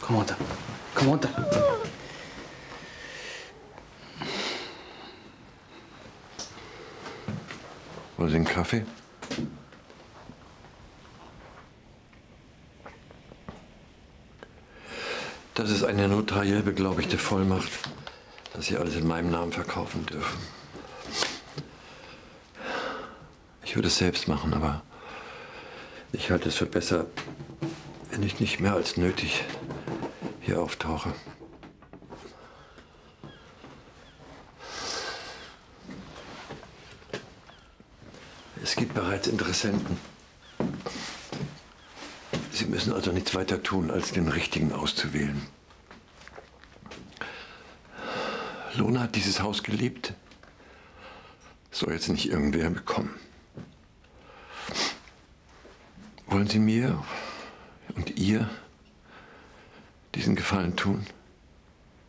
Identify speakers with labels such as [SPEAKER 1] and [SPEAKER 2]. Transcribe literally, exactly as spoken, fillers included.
[SPEAKER 1] Komm runter. Komm runter.
[SPEAKER 2] Wollen Sie einen Kaffee? Das ist eine notariell beglaubigte Vollmacht, dass Sie alles in meinem Namen verkaufen dürfen. Ich würde es selbst machen, aber ich halte es für besser, wenn ich nicht mehr als nötig hier auftauche. Es gibt bereits Interessenten. Sie müssen also nichts weiter tun, als den Richtigen auszuwählen. Lona hat dieses Haus geliebt. Soll jetzt nicht irgendwer bekommen. Wollen Sie mir und ihr diesen Gefallen tun?